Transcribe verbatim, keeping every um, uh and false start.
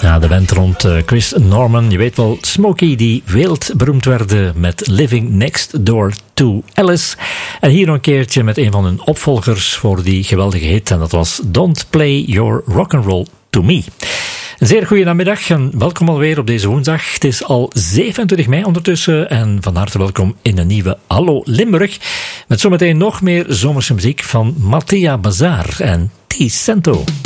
Ja, de band rond Chris Norman. Je weet wel, Smokey die wereldberoemd werden met Living Next Door to Alice. En hier nog een keertje met een van hun opvolgers voor die geweldige hit. En dat was Don't Play Your Rock'n'Roll to Me. Een zeer goede namiddag en welkom alweer op deze woensdag. Het is al zevenentwintig mei ondertussen en van harte welkom in een nieuwe Hallo Limburg. Met zometeen nog meer zomerse muziek van Mattia Bazar en T. Cento.